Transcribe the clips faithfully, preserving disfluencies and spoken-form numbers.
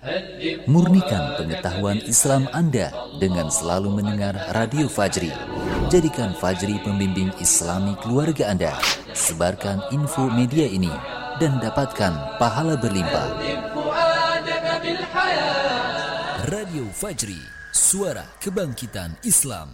Murnikan pengetahuan Islam Anda dengan selalu mendengar Radio Fajri. Jadikan Fajri pembimbing Islami keluarga Anda. Sebarkan info media ini dan dapatkan pahala berlimpah. Radio Fajri, suara kebangkitan Islam.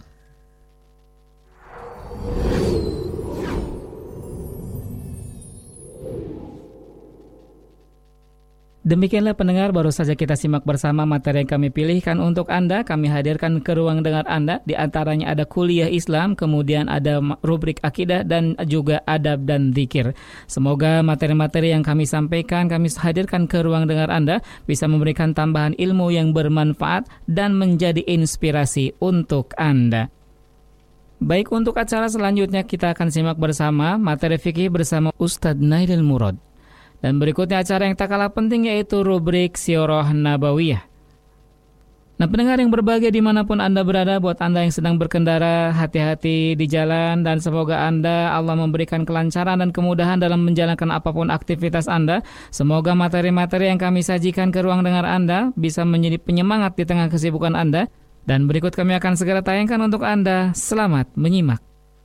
Demikianlah pendengar, baru saja kita simak bersama materi yang kami pilihkan untuk Anda. Kami hadirkan ke ruang dengar Anda. Di antaranya ada kuliah Islam, kemudian ada rubrik akidah, dan juga adab dan zikir. Semoga materi-materi yang kami sampaikan, kami hadirkan ke ruang dengar Anda, bisa memberikan tambahan ilmu yang bermanfaat dan menjadi inspirasi untuk Anda. Baik, untuk acara selanjutnya kita akan simak bersama materi fikih bersama Ustadz Nailul Murad. Dan berikutnya acara yang tak kalah penting, yaitu rubrik Sirah Nabawiyah. Nah, pendengar yang berbahagia dimanapun Anda berada, buat Anda yang sedang berkendara, hati-hati di jalan, dan semoga Anda, Allah memberikan kelancaran dan kemudahan dalam menjalankan apapun aktivitas Anda. Semoga materi-materi yang kami sajikan ke ruang dengar Anda bisa menjadi penyemangat di tengah kesibukan Anda. Dan berikut kami akan segera tayangkan untuk Anda. Selamat menyimak.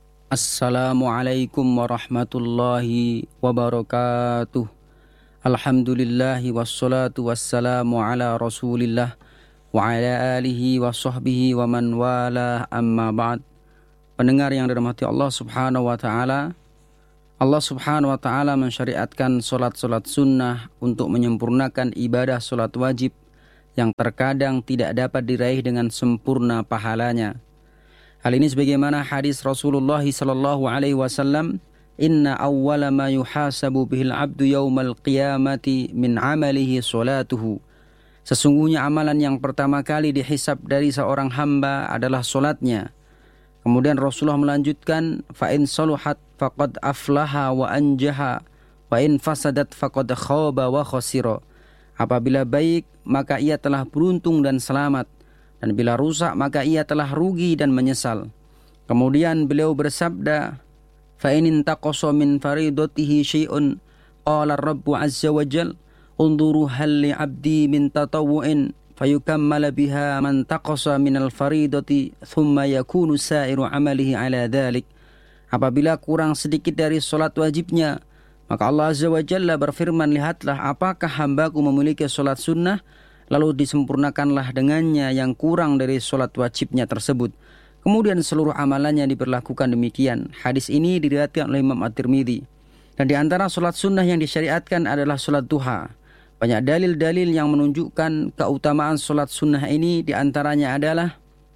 Assalamualaikum warahmatullahi wabarakatuh. Alhamdulillahi wassalatu wassalamu ala rasulillah wa ala alihi wa sahbihi wa man wala, amma ba'd. Pendengar yang dirahmati Allah subhanahu wa ta'ala, Allah subhanahu wa ta'ala mensyariatkan solat-solat sunnah untuk menyempurnakan ibadah solat wajib yang terkadang tidak dapat diraih dengan sempurna pahalanya. Hal ini sebagaimana hadis Rasulullah sallallahu alaihi wasallam, Inna awwala ma yuhasabu bihil abdu yawmal qiyamati min amalihi solatuhu. Sesungguhnya amalan yang pertama kali dihisab dari seorang hamba adalah solatnya. Kemudian Rasulullah melanjutkan, fa in saluhat faqad aflaha wa anjaha, wa in fasadat faqad khaba wa khasira. Apabila baik, maka ia telah beruntung dan selamat, dan bila rusak, maka ia telah rugi dan menyesal. Kemudian beliau bersabda, fa in intaqasa min faridatihi syai'un qala ar-rabbu 'azza wa jalla unzuru hal li 'abdi min tatawwu'in fayukammala biha man taqasa min al-faridati thumma yakunu sa'iru 'amalihi 'ala dhalik. Apabila kurang sedikit dari salat wajibnya, maka Allah azza wa jalla berfirman, lihatlah apakah hambaku memiliki salat sunnah, lalu disempurnakanlah dengannya yang kurang dari salat wajibnya tersebut. Kemudian seluruh amalannya diberlakukan demikian. Hadis ini diriwayatkan oleh Imam At-Tirmidzi. Dan di antara solat sunnah yang disyariatkan adalah solat duha. Banyak dalil-dalil yang menunjukkan keutamaan solat sunnah ini. Di antaranya adalah,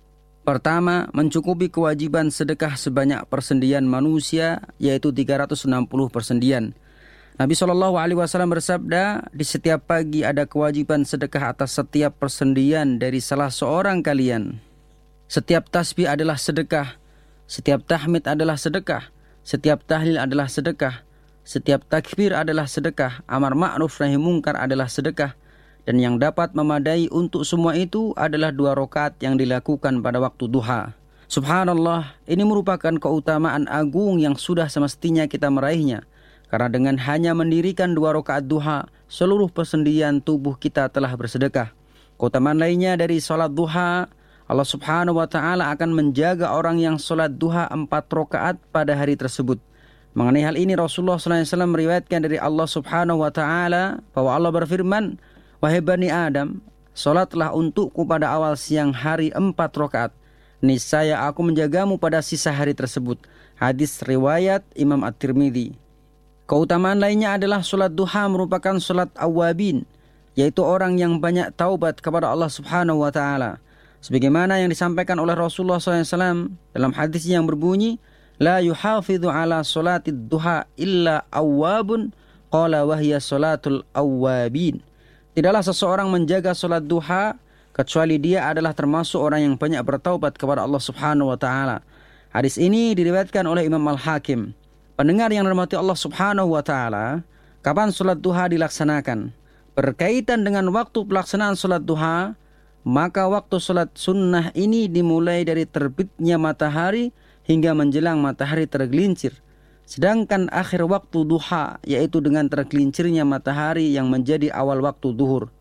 pertama, mencukupi kewajiban sedekah sebanyak persendian manusia, yaitu tiga ratus enam puluh persendian. Nabi shallallahu alaihi wasallam bersabda, di setiap pagi ada kewajiban sedekah atas setiap persendian dari salah seorang kalian. Setiap tasbih adalah sedekah, setiap tahmid adalah sedekah, setiap tahlil adalah sedekah, setiap takbir adalah sedekah, amar ma'ruf nahi mungkar adalah sedekah, dan yang dapat memadai untuk semua itu adalah dua rakaat yang dilakukan pada waktu duha. Subhanallah, ini merupakan keutamaan agung yang sudah semestinya kita meraihnya, karena dengan hanya mendirikan dua rakaat duha, seluruh persendian tubuh kita telah bersedekah. Keutamaan lainnya dari salat duha, Allah subhanahu wa ta'ala akan menjaga orang yang sholat duha empat rakaat pada hari tersebut. Mengenai hal ini Rasulullah shallallahu alaihi wasallam meriwayatkan dari Allah subhanahu wa ta'ala bahwa Allah berfirman, wahai Bani Adam, sholatlah untukku pada awal siang hari empat rakaat. Niscaya aku menjagamu pada sisa hari tersebut. Hadis riwayat Imam At-Tirmidzi. Keutamaan lainnya adalah sholat duha merupakan sholat awabin, yaitu orang yang banyak taubat kepada Allah subhanahu wa ta'ala. Sebagaimana yang disampaikan oleh Rasulullah shallallahu alaihi wasallam dalam hadis yang berbunyi, la yuhafidhu ala sholatid duha illa awwabun qala wahya sholatul awwabin. Tidaklah seseorang menjaga sholat duha kecuali dia adalah termasuk orang yang banyak bertaubat kepada Allah subhanahu wa ta'ala. Hadis ini diriwayatkan oleh Imam Al-Hakim. Pendengar yang dirahmati Allah subhanahu wa ta'ala, kapan sholat duha dilaksanakan? Berkaitan dengan waktu pelaksanaan sholat duha, maka waktu sholat sunnah ini dimulai dari terbitnya matahari hingga menjelang matahari tergelincir. Sedangkan akhir waktu duha, yaitu dengan tergelincirnya matahari yang menjadi awal waktu duhur.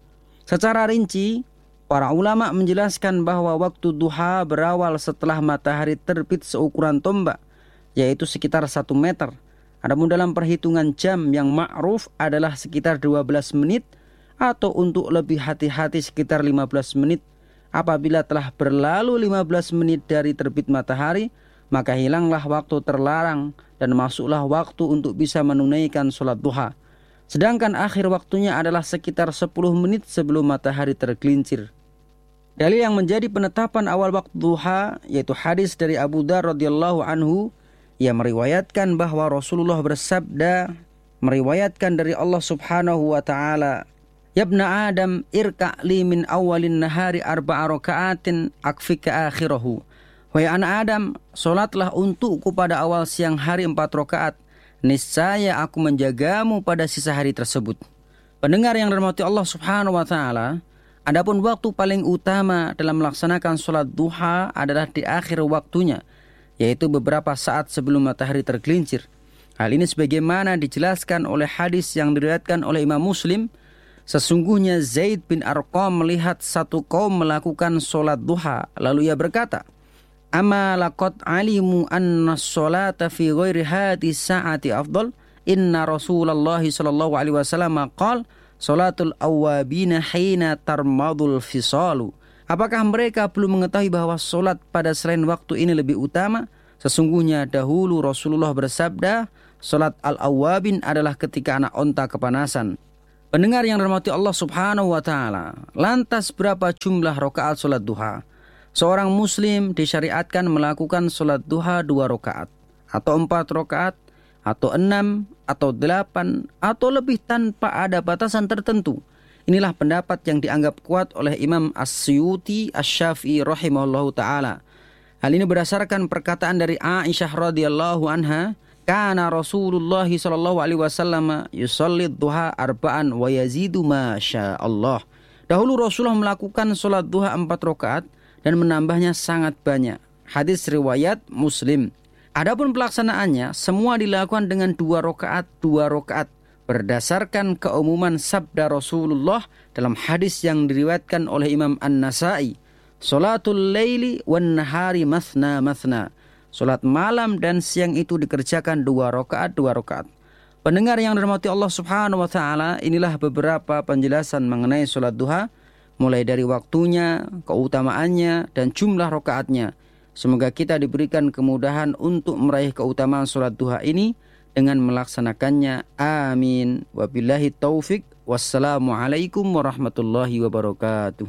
Secara rinci, para ulama menjelaskan bahwa waktu duha berawal setelah matahari terbit seukuran tombak, yaitu sekitar satu meter. Adapun dalam perhitungan jam yang ma'ruf adalah sekitar dua belas menit, atau untuk lebih hati-hati sekitar lima belas menit. Apabila telah berlalu lima belas menit dari terbit matahari, maka hilanglah waktu terlarang dan masuklah waktu untuk bisa menunaikan sholat duha. Sedangkan akhir waktunya adalah sekitar sepuluh menit sebelum matahari tergelincir. Dalil yang menjadi penetapan awal waktu duha yaitu hadis dari Abu Dzar radhiyallahu anhu yang meriwayatkan bahwa Rasulullah bersabda, meriwayatkan dari Allah Subhanahu wa taala, "Ya ibna Adam, irka' li min awalin nahari arba'a raka'atin akfika akhirahu." Wahai anak Adam, solatlah untukku pada awal siang hari empat rakaat. Niscaya aku menjagamu pada sisa hari tersebut. Pendengar yang dirahmati Allah Subhanahu wa taala, adapun waktu paling utama dalam melaksanakan solat duha adalah di akhir waktunya, yaitu beberapa saat sebelum matahari tergelincir. Hal ini sebagaimana dijelaskan oleh hadis yang diriwayatkan oleh Imam Muslim. Sesungguhnya Zaid bin Arqam melihat satu kaum melakukan solat duha. Lalu ia berkata, "Ama laqad alimu anna sholata fi ghairi hadi sa'ati afdal. Inna Rasulullah sallallahu alaihi wasallam qala sholatul awwabina hina tarmadul fisalu." Apakah mereka belum mengetahui bahwa solat pada selain waktu ini lebih utama? Sesungguhnya dahulu Rasulullah bersabda, solat al-awwabin adalah ketika anak onta kepanasan. Pendengar yang dirahmati Allah Subhanahu wa taala, lantas berapa jumlah rakaat salat duha? Seorang muslim disyariatkan melakukan salat duha dua rakaat, atau empat rakaat, atau enam, atau delapan, atau lebih tanpa ada batasan tertentu. Inilah pendapat yang dianggap kuat oleh Imam As-Suyuti Asy-Syafi'i rahimahullahu taala. Hal ini berdasarkan perkataan dari Aisyah radhiyallahu anha, "Kana Rasulullah sallallahu alaihi wasallam yusalli duha arba'an wa yazidu ma syaa Allah." Dahulu Rasulullah melakukan salat duha empat rakaat dan menambahnya sangat banyak. Hadis riwayat Muslim. Adapun pelaksanaannya semua dilakukan dengan dua rakaat, dua rakaat berdasarkan keumuman sabda Rasulullah dalam hadis yang diriwayatkan oleh Imam An-Nasa'i, "Salatul laili wan nahari mathna mathna." Salat malam dan siang itu dikerjakan dua rakaat, dua rakaat. Pendengar yang dirahmati Allah Subhanahu wa taala, inilah beberapa penjelasan mengenai salat duha, mulai dari waktunya, keutamaannya, dan jumlah rakaatnya. Semoga kita diberikan kemudahan untuk meraih keutamaan salat duha ini dengan melaksanakannya. Amin. Wabillahi taufik. Wassalamualaikum warahmatullahi wabarakatuh.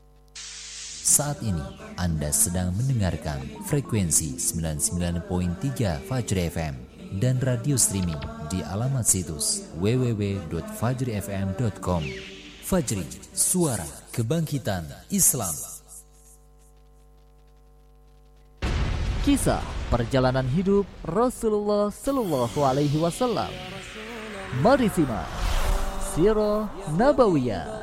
Saat ini Anda sedang mendengarkan frekuensi sembilan puluh sembilan koma tiga Fajri F M dan radio streaming di alamat situs w w w titik fajri f m titik com. Fajri, suara kebangkitan Islam. Kisah perjalanan hidup Rasulullah Sallallahu Alaihi Wasallam. Mari simak Sirah Nabawiyah.